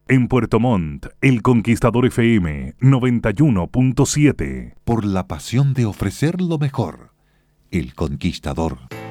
En Puerto Montt, El Conquistador FM 91.7. Por la pasión de ofrecer lo mejor. El Conquistador.